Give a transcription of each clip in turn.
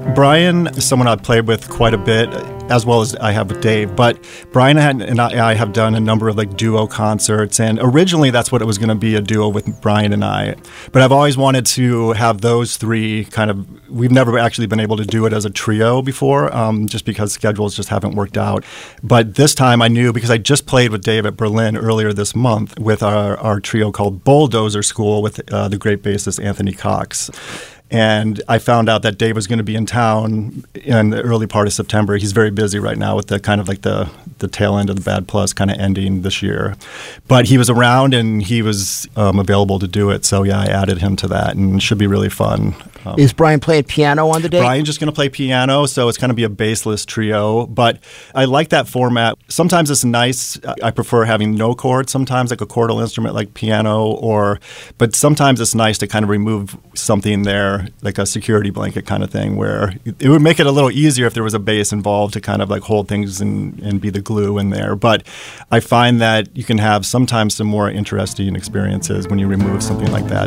Brian is someone I've played with quite a bit, as well as I have with Dave. But Brian and I have done a number of like duo concerts, and originally that's what it was going to be, a duo with Brian and I. But I've always wanted to have those three kind of. We've never actually been able to do it as a trio before, just because schedules just haven't worked out. But this time I knew, because I just played with Dave at Berlin earlier this month with our trio called Bulldozer School with the great bassist Anthony Cox. And I found out that Dave was going to be in town in the early part of September. He's very busy right now with the kind of like the tail end of the Bad Plus kind of ending this year. But he was around and he was available to do it. So, yeah, I added him to that, and it should be really fun. Is Brian playing piano on the day? Brian's just going to play piano, so it's going to be a bassless trio. But I like that format. Sometimes it's nice. I prefer having no chords sometimes, like a chordal instrument like piano. But sometimes it's nice to kind of remove something there, like a security blanket kind of thing, where it would make it a little easier if there was a bass involved to kind of like hold things and be the glue in there. But I find that you can have sometimes some more interesting experiences when you remove something like that.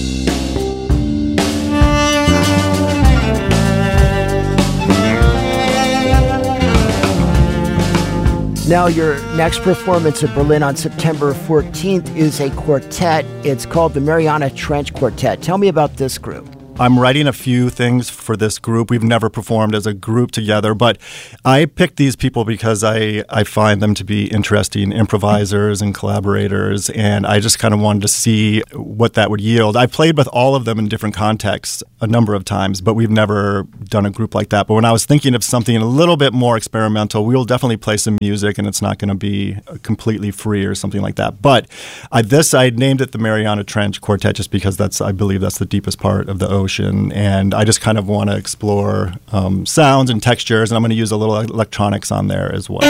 Now, your next performance at Berlin on September 14th is a quartet. It's called the Mariana Trench Quartet. Tell me about this group. I'm writing a few things for this group. We've never performed as a group together, but I picked these people because I find them to be interesting improvisers and collaborators, and I just kind of wanted to see what that would yield. I played with all of them in different contexts a number of times, but we've never done a group like that. But when I was thinking of something a little bit more experimental, we will definitely play some music, and it's not going to be completely free or something like that. But I named it the Mariana Trench Quartet just because I believe that's the deepest part of the ocean. And I just kind of want to explore sounds and textures, and I'm going to use a little electronics on there as well.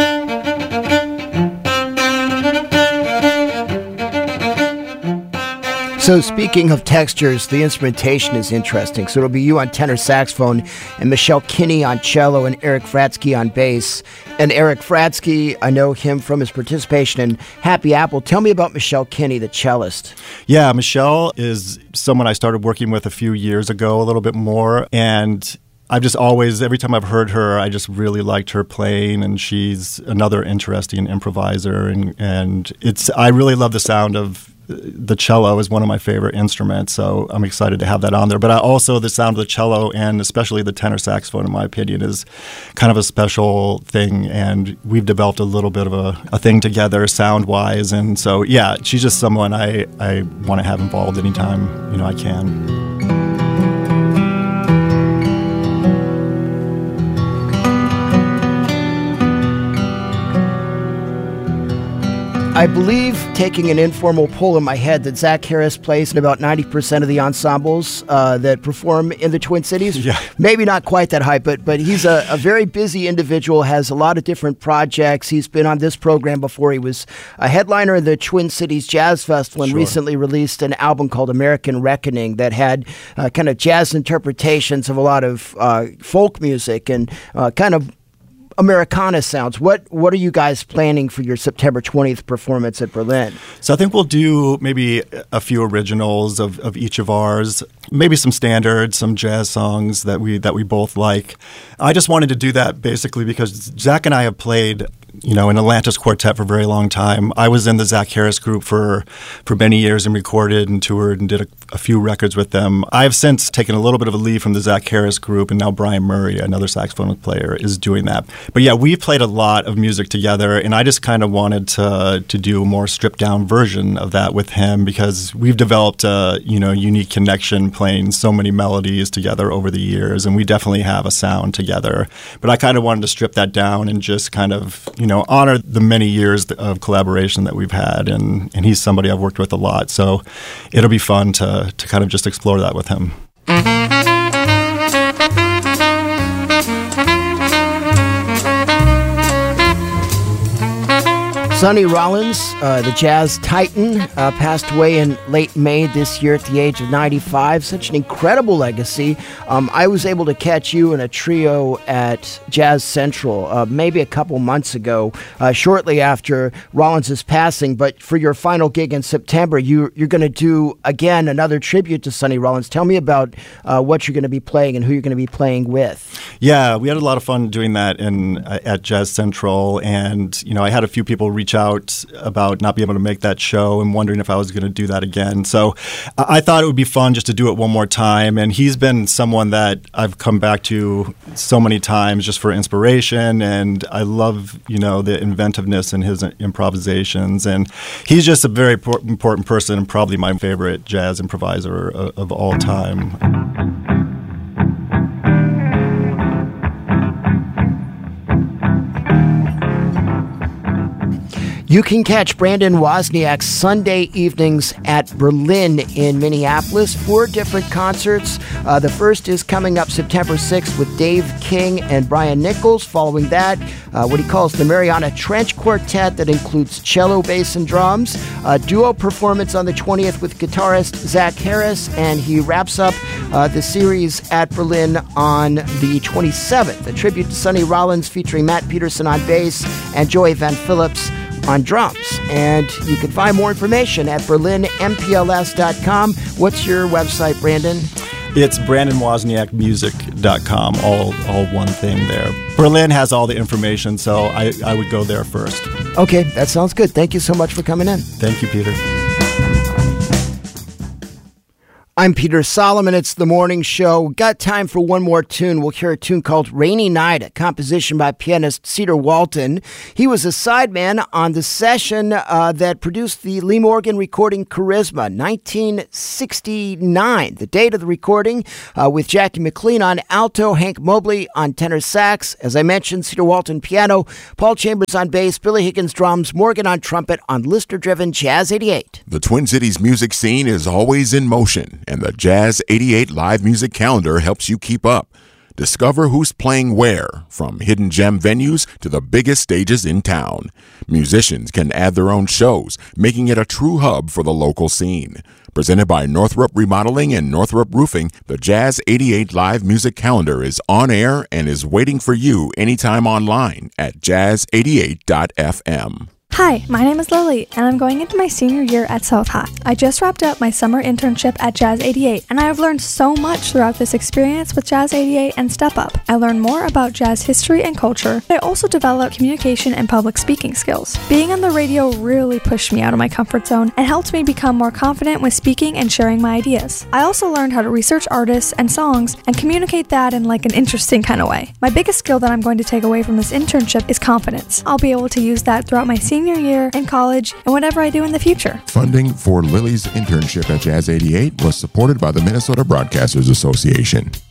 So speaking of textures, the instrumentation is interesting. So it'll be you on tenor saxophone and Michelle Kinney on cello and Eric Fratzke on bass. And Eric Fratzke, I know him from his participation in Happy Apple. Tell me about Michelle Kinney, the cellist. Yeah, Michelle is someone I started working with a few years ago, a little bit more. And I've just always, every time I've heard her, I just really liked her playing, and she's another interesting improviser. And I really love the sound of the cello is one of my favorite instruments, so I'm excited to have that on there. But also the sound of the cello, and especially the tenor saxophone, in my opinion, is kind of a special thing, and we've developed a little bit of a thing together sound-wise. And so, yeah, she's just someone I want to have involved anytime I can. I believe, taking an informal poll in my head, that Zach Harris plays in about 90% of the ensembles that perform in the Twin Cities. Yeah. Maybe not quite that high, but he's a very busy individual, has a lot of different projects. He's been on this program before. He was a headliner of the Twin Cities Jazz Festival and recently released an album called American Reckoning that had kind of jazz interpretations of a lot of folk music and kind of Americana sounds. What are you guys planning for your September 20th performance at Berlin? So I think we'll do maybe a few originals of each of ours, maybe some standards, some jazz songs that we both like. I just wanted to do that basically because Zach and I have played in Atlantis Quartet for a very long time. I was in the Zach Harris group for many years and recorded and toured and did a few records with them. I have since taken a little bit of a leave from the Zach Harris group, and now Brian Murray, another saxophone player, is doing that. But yeah, we've played a lot of music together, and I just kind of wanted to do a more stripped-down version of that with him because we've developed a unique connection playing so many melodies together over the years, and we definitely have a sound together. But I kind of wanted to strip that down and just kind of honor the many years of collaboration that we've had, and he's somebody I've worked with a lot, so it'll be fun to kind of just explore that with him. Sonny Rollins, the jazz titan, passed away in late May this year at the age of 95. Such an incredible legacy. I was able to catch you in a trio at Jazz Central maybe a couple months ago, shortly after Rollins' passing. But for your final gig in September, you're going to do, again, another tribute to Sonny Rollins. Tell me about what you're going to be playing and who you're going to be playing with. Yeah, we had a lot of fun doing that at Jazz Central. And, I had a few people reach out about not being able to make that show and wondering if I was going to do that again. So I thought it would be fun just to do it one more time. And he's been someone that I've come back to so many times just for inspiration. And I love, the inventiveness in his improvisations. And he's just a very important person and probably my favorite jazz improviser of all time. You can catch Brandon Wozniak Sunday evenings at Berlin in Minneapolis. 4 different concerts. The first is coming up September 6th with Dave King and Brian Nichols. Following that, what he calls the Mariana Trench Quartet that includes cello, bass, and drums. A duo performance on the 20th with guitarist Zach Harris. And he wraps up the series at Berlin on the 27th. A tribute to Sonny Rollins featuring Matt Peterson on bass and Joey Van Phillips on drums. And you can find more information at berlinmpls.com. What's your website, Brandon? It's BrandonWozniakMusic.com, all one thing there. Berlin has all the information, so I would go there first. Okay, that sounds good. Thank you so much for coming in. Thank you, Peter. I'm Peter Solomon. It's the morning show. Got time for one more tune. We'll hear a tune called Rainy Night, a composition by pianist Cedar Walton. He was a sideman on the session that produced the Lee Morgan recording Charisma, 1969. The date of the recording with Jackie McLean on alto, Hank Mobley on tenor sax. As I mentioned, Cedar Walton piano, Paul Chambers on bass, Billy Higgins drums, Morgan on trumpet on listener-driven Jazz 88. The Twin Cities music scene is always in motion, and the Jazz 88 live music calendar helps you keep up. Discover who's playing where, from hidden gem venues to the biggest stages in town. Musicians can add their own shows, making it a true hub for the local scene. Presented by Northrop Remodeling and Northrop Roofing, the Jazz 88 live music calendar is on air and is waiting for you anytime online at jazz88.fm. Hi, my name is Lily, and I'm going into my senior year at South High. I just wrapped up my summer internship at Jazz 88, and I have learned so much throughout this experience with Jazz 88 and Step Up. I learned more about jazz history and culture, but I also developed communication and public speaking skills. Being on the radio really pushed me out of my comfort zone and helped me become more confident with speaking and sharing my ideas. I also learned how to research artists and songs and communicate that in an interesting kind of way. My biggest skill that I'm going to take away from this internship is confidence. I'll be able to use that throughout my senior year in college and whatever I do in the future. Funding for Lily's internship at Jazz 88 was supported by the Minnesota Broadcasters Association.